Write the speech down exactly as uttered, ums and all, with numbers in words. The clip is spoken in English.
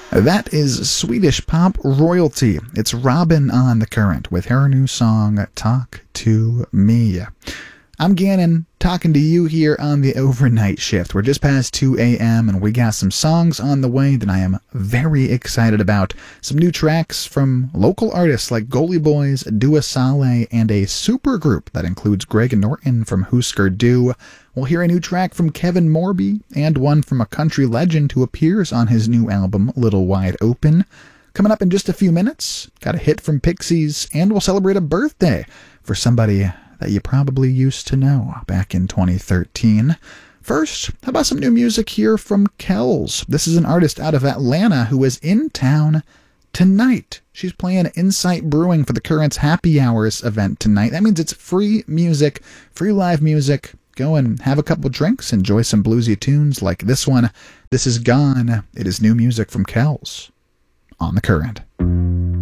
That is Swedish pop royalty. It's Robin on the Current with her new song, Talk to Me. I'm Gannon, talking to you here on the overnight shift. We're just past two a.m. and we got some songs on the way that I am very excited about. Some new tracks from local artists like Goalie Boys, Dua Saleh, and a super group that includes Greg Norton from Husker Du. We'll hear a new track from Kevin Morby and one from a country legend who appears on his new album, Little Wide Open. Coming up in just a few minutes, got a hit from Pixies, and we'll celebrate a birthday for somebody that you probably used to know back in twenty thirteen. First, how about some new music here from Kells? This is an artist out of Atlanta who is in town tonight. She's playing Insight Brewing for the Current's Happy Hours event tonight. That means it's free music, free live music. Go and have a couple drinks, enjoy some bluesy tunes like this one. This is Gone. It is new music from Kells on the Current.